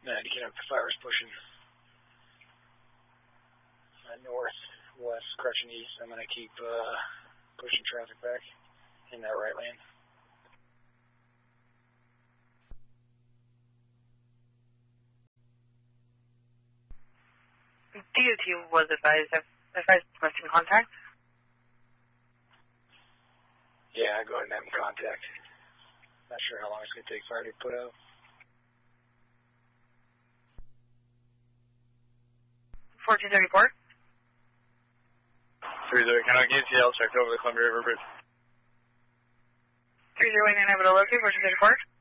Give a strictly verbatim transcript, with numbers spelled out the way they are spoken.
ninety-K, the fire's pushing uh, north, west, crushing east. I'm going to keep uh, pushing traffic back in that right lane. D O T was advised, advised requesting contact. Yeah, go ahead and have them contact. Not sure how long it's going to take fire to put out. fourteen thirty-four. three zero, can I get T L checked over the Columbia River Bridge? three zero eight nine, able to locate, fourteen thirty-four.